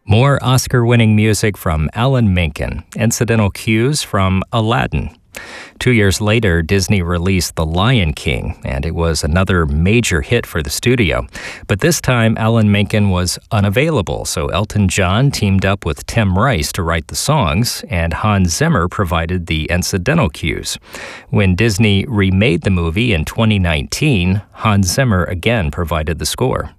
More Oscar-winning music from Alan Menken, incidental cues from Aladdin. 2 years later, Disney released The Lion King, and it was another major hit for the studio. But this time, Alan Menken was unavailable, so Elton John teamed up with Tim Rice to write the songs, and Hans Zimmer provided the incidental cues. When Disney remade the movie in 2019, Hans Zimmer again provided the score.